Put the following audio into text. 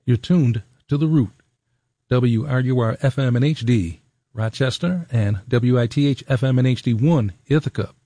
You're tuned to The Root, WRUR FM and HD, Rochester, and WITH FM and HD1, Ithaca.